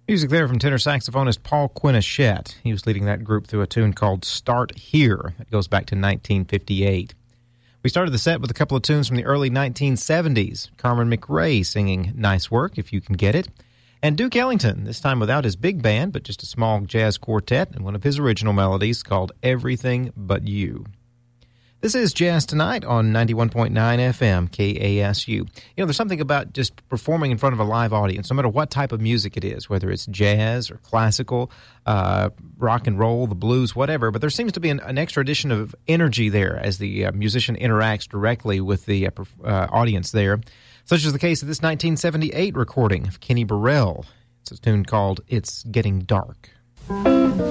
Music there from tenor saxophonist Paul Quinichette. He was leading that group through a tune called Start Here. That goes back to 1958. We started the set with a couple of tunes from the early 1970s. Carmen McRae singing Nice Work, If You Can Get It. And Duke Ellington, this time without his big band, but just a small jazz quartet, and one of his original melodies called Everything But You. This is Jazz Tonight on 91.9 FM, KASU. You know, there's something about just performing in front of a live audience, no matter what type of music it is, whether it's jazz or classical, rock and roll, the blues, whatever. But there seems to be an extra addition of energy there as the musician interacts directly with the audience there, such as the case of this 1978 recording of Kenny Burrell. It's a tune called It's Getting Dark.